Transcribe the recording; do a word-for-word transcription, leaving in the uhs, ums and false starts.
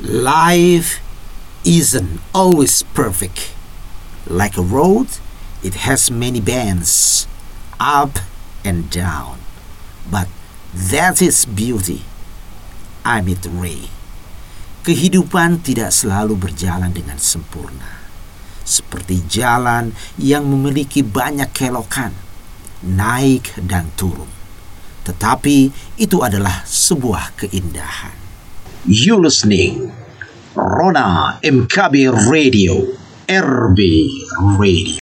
Life isn't always perfect. Like a road, it has many bends, up and down. But that is beauty. Amit Ray. Kehidupan tidak selalu berjalan dengan sempurna. Seperti jalan yang memiliki banyak kelokan, naik dan turun. Tetapi itu adalah sebuah keindahan. You listening Rona M K B Radio, R B Radio.